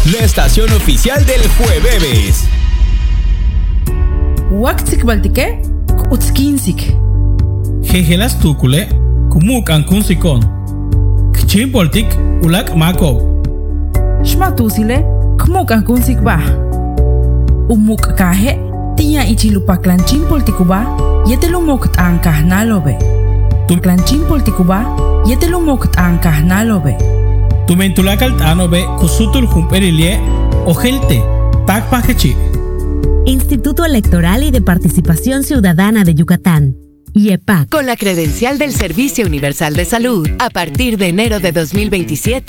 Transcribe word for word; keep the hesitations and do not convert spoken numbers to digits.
La estación oficial del Jueves. Waktsik baltike, utskinsik. Jejelas tukule, kumuk ankun sikon. Kchin poltik ulak makob. Shmatusile, kmuk ankunsik bah. Umuk kahe, tiya ichilupa klanchin poltikuba, yetelumok tankah nalobe. Tu klanchin poltikuba, yetelumok tankah nalobe. Tu mentulakal tanobe kusutul jumperilie ojelte, takpajechi. Instituto Electoral y de Participación Ciudadana de Yucatán, I E P A C. Con la credencial del Servicio Universal de Salud, a partir de enero de dos mil veintisiete,